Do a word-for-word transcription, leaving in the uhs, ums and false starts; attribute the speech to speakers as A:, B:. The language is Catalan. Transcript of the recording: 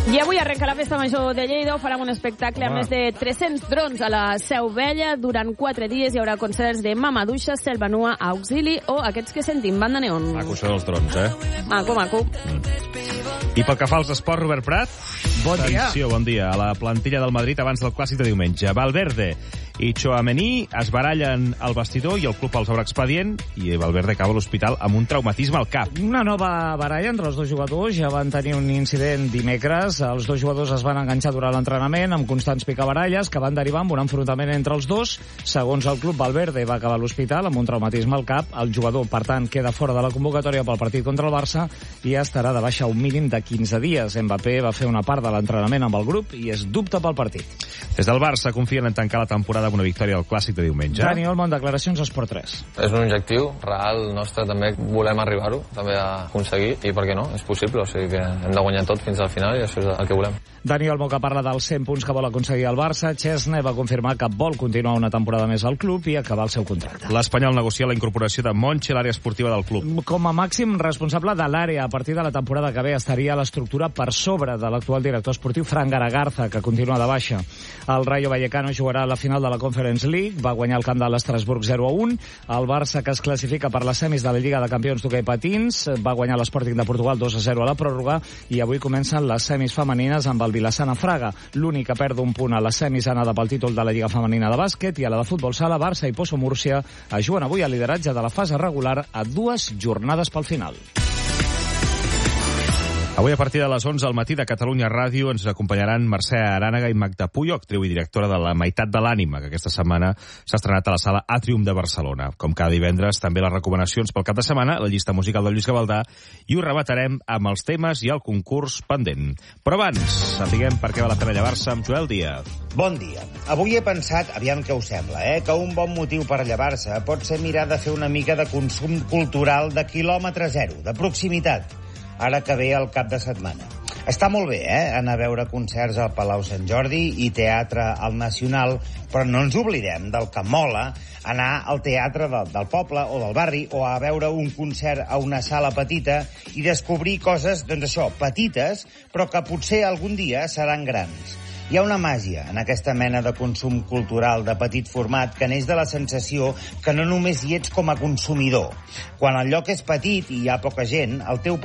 A: I avui arrenca la Festa Major de Lleida, farem un espectacle amb més de tres-cents drons a la Seu Vella. Durant quatre dies hi haurà concerts de Mamaduixa, Selva Nua, Auxili o aquests que sentim, Banda Neon.
B: Maco, això dels drons, eh?
A: Maco, maco.
B: Mm. I pel que fa als esports, Robert Prat?
C: Bon dia.
B: Atenció, bon dia. A la plantilla del Madrid abans del clàssic de diumenge. Valverde i Tchouaméni es barallen al vestidor i el club els obre expedient i Valverde acaba a l'hospital amb un traumatisme al cap.
C: Una nova baralla entre els dos jugadors. Ja van tenir un incident dimecres. Els dos jugadors es van enganxar durant l'entrenament amb constants picabaralles que van derivar en un enfrontament entre els dos. Segons el club, Valverde va acabar a l'hospital amb un traumatisme al cap. El jugador, per tant, queda fora de la convocatòria pel partit contra el Barça i estarà de baixa un mínim de quinze dies. Mbappé va fer una part de l'entrenament amb el grup i és dubte pel partit.
B: Des del Barça confien en tancar la temporada amb una victòria al clàssic de diumenge.
C: Dani Olmo, en declaracions a Esport tres.
D: És un objectiu real nostre, també volem arribar-ho, també a aconseguir, i per què no? És possible, o sigui que hem de guanyar tot fins al final i això és el que volem.
C: Dani Olmo, que parla dels cent punts que vol aconseguir el Barça. Chesney va confirmar que vol continuar una temporada més al club i acabar el seu contracte.
B: L'Espanyol negocia la incorporació de Monchi a l'àrea esportiva del club.
C: Com a màxim responsable de l'àrea, a partir de la temporada que ve estaria a l'estructura per sobre de l'actual director esportiu Fran Garagarza, que continua de baixa. El Rayo Vallecano jugarà a la final de la Conference League, va guanyar el camp de l'Estrasburg zero a un. El Barça, que es classifica per les semis de la Lliga de Campions d'hoquei patins, va guanyar l'Sporting de Portugal dos a zero a la pròrroga i avui comencen les semis femenines amb el Vilassana Fraga. L'únic que perd un punt a les semis anada pel títol de la Lliga Femenina de Bàsquet i a la de futbol sala, Barça i Pozo Múrcia es juguen avui al lideratge de la fase regular a dues jornades pel final.
B: Avui a partir de les onze al matí de Catalunya Ràdio ens acompanyaran Mercè Arànega i Magda Puyo, actriu i directora de La meitat de l'ànima, que aquesta setmana s'ha estrenat a la sala Atrium de Barcelona. Com cada divendres, també les recomanacions pel cap de setmana, la llista musical de Lluís Gavaldà, i ho rematarem amb els temes i el concurs pendent. Però abans, sapiguem per què val la pena llevar-se amb Joel Díaz.
E: Bon dia. Avui he pensat, aviam què us sembla, eh, que un bon motiu per llevar-se pot ser mirar de fer una mica de consum cultural de quilòmetre zero, de proximitat, ara que ve el cap de setmana. Està molt bé, eh?, anar a veure concerts al Palau Sant Jordi i teatre al Nacional, però no ens oblidem del que mola anar al teatre del, del poble o del barri o a veure un concert a una sala petita i descobrir coses, doncs això, petites, però que potser algun dia seran grans. Hi ha una màgia en aquesta mena de consum cultural de petit format que neix de la sensació que no només hi ets com a consumidor. Quan el lloc és petit i hi ha poca gent, el teu